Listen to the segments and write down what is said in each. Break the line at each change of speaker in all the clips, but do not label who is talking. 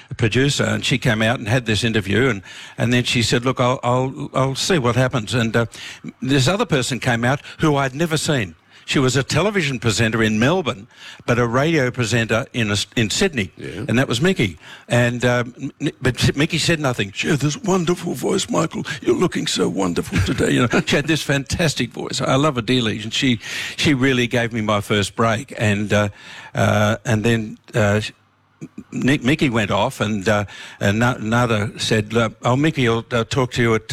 producer, and she came out and had this interview, and then she said, look, I'll see what happens. And this other person came out who I'd never seen. She was a television presenter in Melbourne, but a radio presenter in Sydney, and that was Mickey. And but Mickey said nothing. She had this wonderful voice, Michael. You're looking so wonderful today. You know, she had this fantastic voice. I love her dearly, and she really gave me my first break. And then Mickey went off, and Nada said, "Oh, Mickey, I'll talk to you at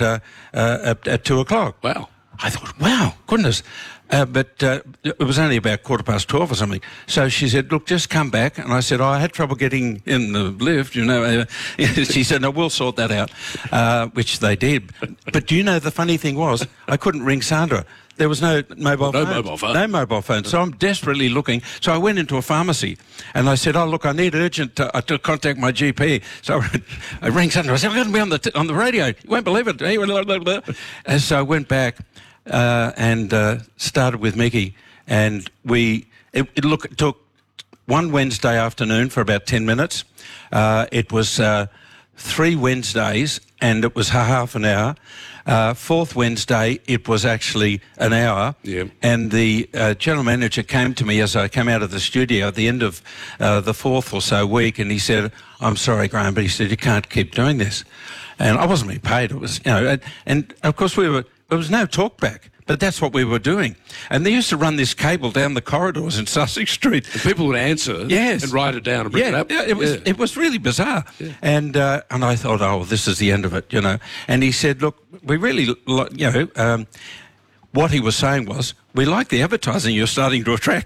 2:00."
Wow!
I thought, wow, goodness. But it was only about 12:15 or something. So she said, look, just come back. And I said, I had trouble getting in the lift, you know. She said, no, we'll sort that out, which they did. But do you know, the funny thing was, I couldn't ring Sandra. There was no mobile phone. No mobile phone. So I'm desperately looking. So I went into a pharmacy and I said, oh, look, I need urgent to contact my GP. So I rang Sandra. I said, I'm going to be on the radio. You won't believe it. And so I went back and started with Mickey. And it took one Wednesday afternoon for about 10 minutes. It was 3 Wednesdays and it was half an hour. Fourth Wednesday, it was actually an hour.
Yeah.
And the general manager came to me as I came out of the studio at the end of the fourth or so week, and he said, I'm sorry, Graham, but he said, you can't keep doing this. And I wasn't being paid. It was, you know, and of course there was no talk back. But that's what we were doing. And they used to run this cable down the corridors in Sussex Street.
And people would answer and write it down and bring it up.
Yeah, it was really bizarre.
Yeah.
And I thought, oh, this is the end of it, you know. And he said, look, we really, you know, what he was saying was, we like the advertising you're starting to attract.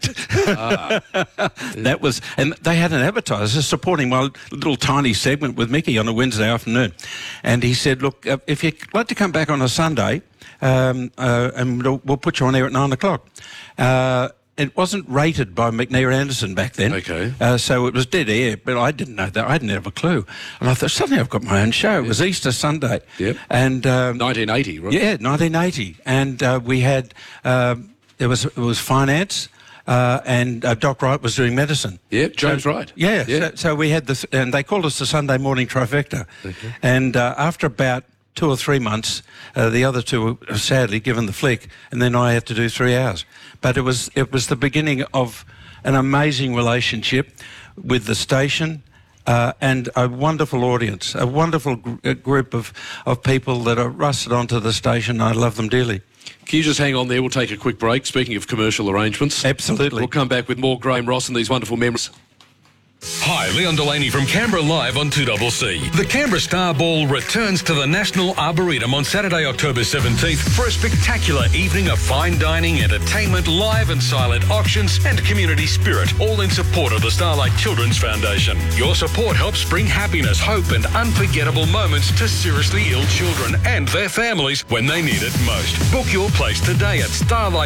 That was, and they had an advertiser supporting my little tiny segment with Mickey on a Wednesday afternoon. And he said, look, if you'd like to come back on a Sunday, and we'll put you on air at 9:00. It wasn't rated by McNair Anderson back then.
Okay.
So it was dead air, but I didn't know that. I didn't have a clue. And I thought, suddenly I've got my own show. It was Easter Sunday.
Yep.
And
1980, right?
Yeah, 1980. And we had, it was finance. And Doc Wright was doing medicine.
Yeah, James Wright.
Yeah. So we had this, and they called us the Sunday morning trifecta.
Okay.
And after about 2 or 3 months, the other two were sadly given the flick, and then I had to do 3 hours. But it was the beginning of an amazing relationship with the station and a wonderful audience, a wonderful group of people that are rusted onto the station. I love them dearly.
Can you just hang on there? We'll take a quick break. Speaking of commercial arrangements.
Absolutely.
We'll come back with more Graham Ross and these wonderful memories.
Hi, Leon Delaney from Canberra Live on 2CC. The Canberra Star Ball returns to the National Arboretum on Saturday, October 17th for a spectacular evening of fine dining, entertainment, live and silent auctions and community spirit, all in support of the Starlight Children's Foundation. Your support helps bring happiness, hope and unforgettable moments to seriously ill children and their families when they need it most. Book your place today at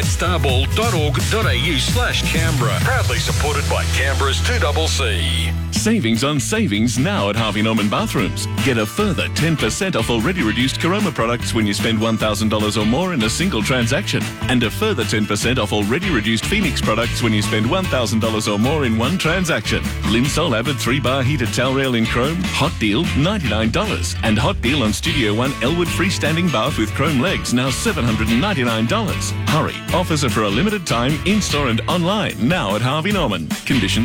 starlightstarball.org.au/Canberra. Proudly supported by Canberra's 2CC.
Savings on savings now at Harvey Norman Bathrooms. Get a further 10% off already reduced Caroma products when you spend $1,000 or more in a single transaction. And a further 10% off already reduced Phoenix products when you spend $1,000 or more in one transaction. Linsol Avid 3-bar heated towel rail in chrome, hot deal $99. And hot deal on Studio One Elwood freestanding bath with chrome legs, now $799. Hurry, offers are for a limited time, in-store and online, now at Harvey Norman. Conditions